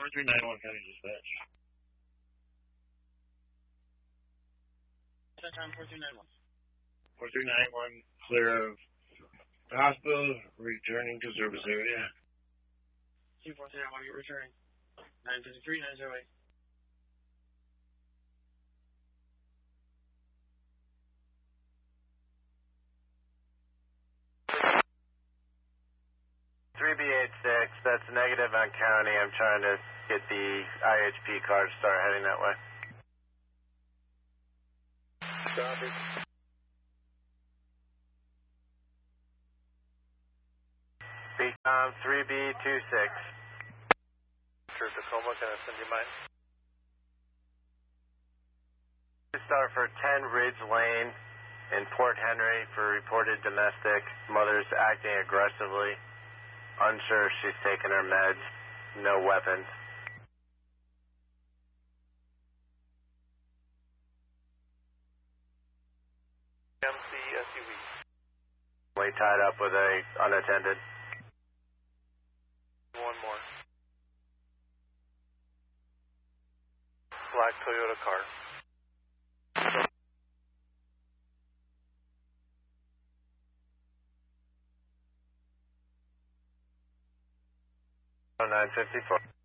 4391 County Dispatch. That time 4391. 4391, clear of the hospital, returning to service area. 24391, you're returning. 953, 908. 3B86, that's negative on county. I'm trying to get the IHP car to start heading that way. Copy. Becom 3B26. Sure, Tacoma, can I send you mine? Start for 10 Ridge Lane in Port Henry for reported domestic. Mother's acting aggressively. Unsure if she's taking her meds. No weapons. MC SUV. We tied up with a unattended. One more. Black Toyota car. 954.